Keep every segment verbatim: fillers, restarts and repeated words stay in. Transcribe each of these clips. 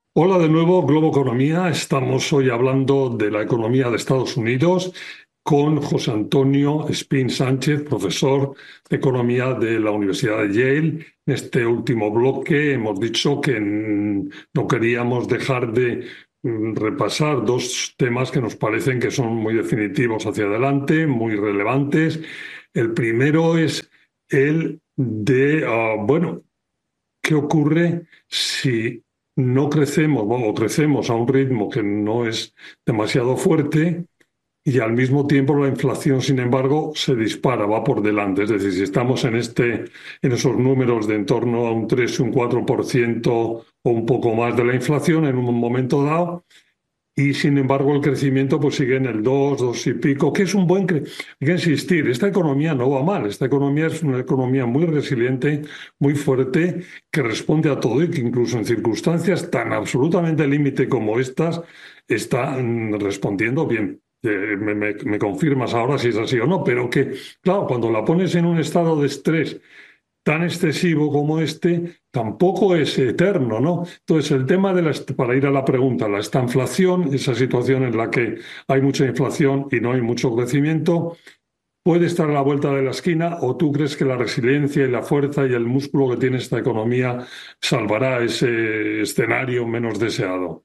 Hola de nuevo, Globo Economía. Estamos hoy hablando de la economía de Estados Unidos con José Antonio Espín Sánchez, profesor de economía de la Universidad de Yale. En este último bloque hemos dicho que mm, no queríamos dejar de mm, repasar dos temas que nos parecen que son muy definitivos hacia adelante, muy relevantes. El primero es el de, ah, bueno, ¿qué ocurre si no crecemos, bueno, o crecemos a un ritmo que no es demasiado fuerte y al mismo tiempo la inflación, sin embargo, se dispara, va por delante? Es decir, si estamos en este, en esos números de en torno a un tres, un cuatro por ciento o un poco más de la inflación en un momento dado, y sin embargo el crecimiento pues sigue en el dos, dos y pico, que es un buen... cre- Hay que insistir, esta economía no va mal, esta economía es una economía muy resiliente, muy fuerte, que responde a todo y que incluso en circunstancias tan absolutamente límite como estas está mm, respondiendo bien. Eh, me, me- me confirmas ahora si es así o no, pero que, claro, cuando la pones en un estado de estrés tan excesivo como este tampoco es eterno, ¿no? Entonces, el tema de la, para ir a la pregunta, la estanflación, esa situación en la que hay mucha inflación y no hay mucho crecimiento, puede estar a la vuelta de la esquina, o tú crees que la resiliencia y la fuerza y el músculo que tiene esta economía salvará ese escenario menos deseado.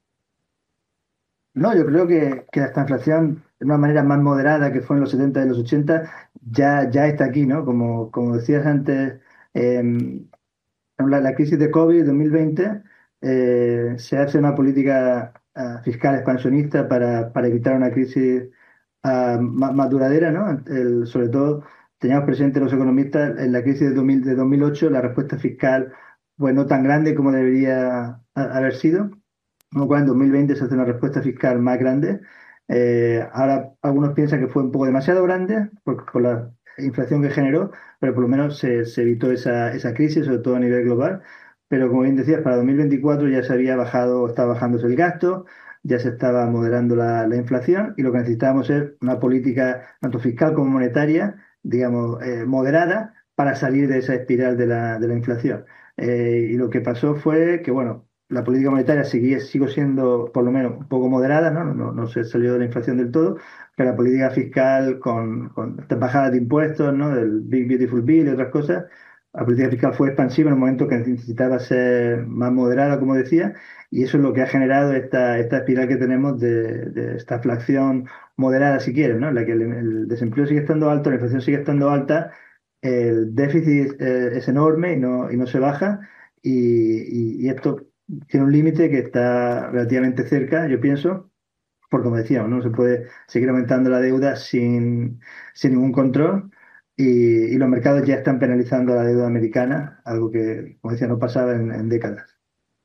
No, yo creo que, que esta inflación, de una manera más moderada que fue en los setenta y los ochenta, ya, ya está aquí, ¿no? Como, como decías antes, em, la, la crisis de COVID dos mil veinte, eh, se hace una política ah, fiscal expansionista para, para evitar una crisis ah, más, más duradera, ¿no? El- sobre todo, teníamos presente los economistas en la crisis de, dos mil de dos mil ocho, la respuesta fiscal fue no tan grande como debería ha- haber sido, con lo cual en dos mil veinte se hace una respuesta fiscal más grande. Eh, ahora algunos piensan que fue un poco demasiado grande por, por la inflación que generó, pero por lo menos se, se evitó esa, esa crisis, sobre todo a nivel global. Pero como bien decías, para dos mil veinticuatro ya se había bajado, estaba bajándose el gasto, ya se estaba moderando la, la inflación y lo que necesitábamos es una política tanto fiscal como monetaria, digamos, eh, moderada para salir de esa espiral de la, de la inflación. Eh, y lo que pasó fue que, bueno, la política monetaria seguía, sigo siendo por lo menos un poco moderada, ¿no? No, no se salió de la inflación del todo, pero la política fiscal con, con estas bajadas de impuestos, ¿no? Del Big Beautiful Bill y otras cosas, la política fiscal fue expansiva en el momento que necesitaba ser más moderada, como decía, y eso es lo que ha generado esta, esta espiral que tenemos de, de esta inflación moderada, si quieres, ¿no? En la que el, el desempleo sigue estando alto, la inflación sigue estando alta, el déficit eh, es enorme y no, y no se baja, y, y- y esto tiene un límite que está relativamente cerca, yo pienso, porque como decíamos, no se puede seguir aumentando la deuda sin, sin ningún control, y, y los mercados ya están penalizando la deuda americana, algo que, como decía, no pasaba en, en décadas.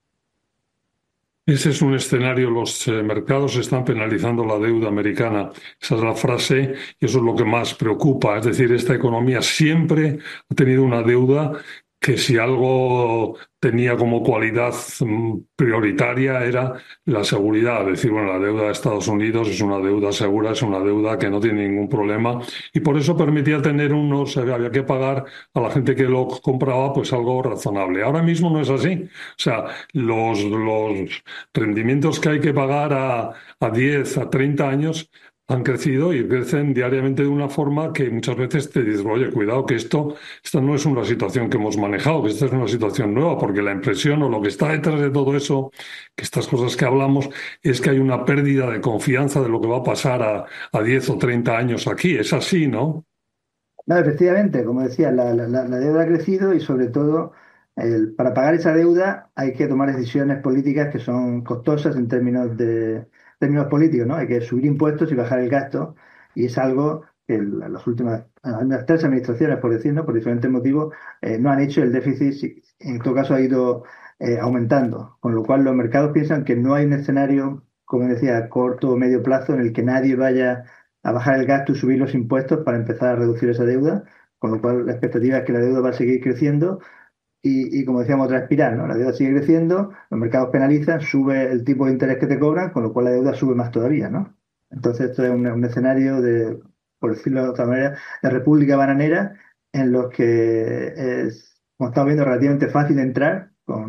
Ese es un escenario, los eh, mercados están penalizando la deuda americana. Esa es la frase y eso es lo que más preocupa. Es decir, esta economía siempre ha tenido una deuda que, si algo tenía como cualidad mm, prioritaria, era la seguridad. Es decir, bueno, la deuda de Estados Unidos es una deuda segura, es una deuda que no tiene ningún problema y por eso permitía tener unos, había que pagar a la gente que lo compraba pues algo razonable. Ahora mismo no es así. O sea, los, los rendimientos que hay que pagar a, a diez, a treinta años han crecido y crecen diariamente de una forma que muchas veces te dices, oye, cuidado que esto, esta no es una situación que hemos manejado, que esta es una situación nueva, porque la impresión o lo que está detrás de todo eso, que estas cosas que hablamos, es que hay una pérdida de confianza de lo que va a pasar a, a diez o treinta años aquí. Es así, ¿no? No, efectivamente, como decía, la, la- la- la deuda ha crecido y sobre todo el- para pagar esa deuda hay que tomar decisiones políticas que son costosas en términos de términos políticos, ¿no? Hay que subir impuestos y bajar el gasto y es algo que la- las últimas, las tres administraciones, por decirlo, por diferentes motivos, eh, no han hecho. El déficit sí, en todo caso ha ido eh, aumentando, con lo cual los mercados piensan que no hay un escenario, como decía, a corto o medio plazo en el que nadie vaya a bajar el gasto y subir los impuestos para empezar a reducir esa deuda, con lo cual la expectativa es que la deuda va a seguir creciendo y, y como decíamos, otra espiral, ¿no? La deuda sigue creciendo, los mercados penalizan, sube el tipo de interés que te cobran, con lo cual la deuda sube más todavía, ¿no? Entonces esto es un, un escenario de, por decirlo de otra manera, de república bananera en los que es, como estamos viendo, relativamente fácil entrar con,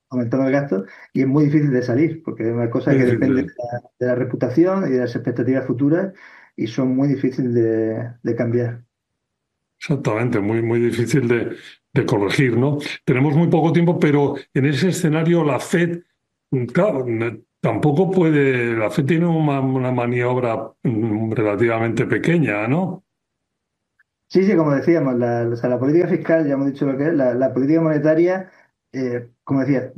aumentando el gasto y es muy difícil de salir, porque es una cosa Es que decir, depende de de- la, de la reputación y de las expectativas futuras y son muy difíciles de, de cambiar. exactamente, muy, muy difícil de, de corregir, ¿no? Tenemos muy poco tiempo, pero en ese escenario la Fed, mm, claro, ne- tampoco puede, la Fed tiene una, una maniobra mm, relativamente pequeña, ¿no? Sí, sí, como decíamos, la, o sea, la política fiscal, ya hemos dicho lo que es, la, la política monetaria, eh, como decía,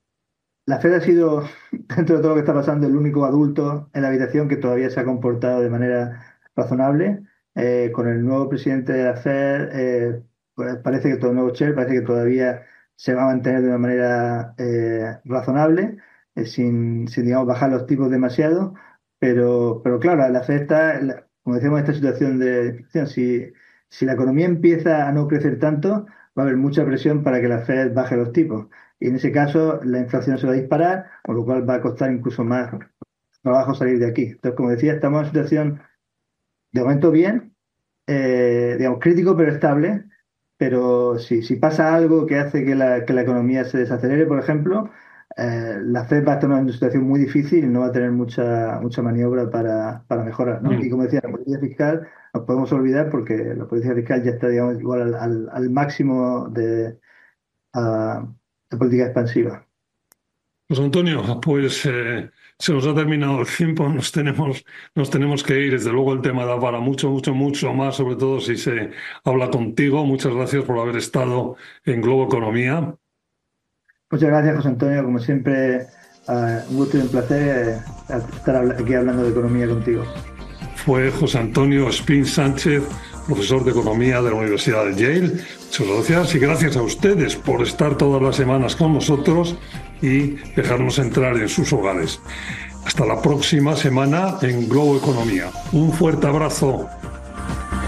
la Fed ha sido, dentro de todo lo que está pasando, el único adulto en la habitación que todavía se ha comportado de manera razonable. Eh, con el nuevo presidente de la Fed, eh, pues parece que todo el nuevo chair parece que todavía se va a mantener de una manera eh, razonable, eh, sin, sin, digamos, bajar los tipos demasiado. Pero, pero claro, la Fed está, la- como decíamos, en esta situación de inflación. Si, si la economía empieza a no crecer tanto, va a haber mucha presión para que la Fed baje los tipos. Y en ese caso, la inflación se va a disparar, con lo cual va a costar incluso más trabajo salir de aquí. Entonces, como decía, estamos en una situación de momento bien, eh, digamos, crítico pero estable. Pero si, si pasa algo que hace que la, que la economía se desacelere, por ejemplo, eh, la Fed va a estar en una situación muy difícil y no va a tener mucha, mucha maniobra para, para mejorar, ¿no? Y Mm. como decía, la política fiscal nos podemos olvidar porque la política fiscal ya está, digamos, igual al, al- al máximo de, ah, de política expansiva. Pues Antonio, pues eh, se nos ha terminado el tiempo, nos tenemos, nos tenemos que ir. Desde luego el tema da para mucho, mucho, mucho más, sobre todo si se habla contigo. Muchas gracias por haber estado en Globo Economía. Muchas gracias, José Antonio. Como siempre, eh, un gusto y un placer eh, estar habla- aquí hablando de economía contigo. Fue José Antonio Espín Sánchez, profesor de Economía de la Universidad de Yale. Muchas gracias y gracias a ustedes por estar todas las semanas con nosotros y dejarnos entrar en sus hogares. Hasta la próxima semana en Globo Economía. Un fuerte abrazo.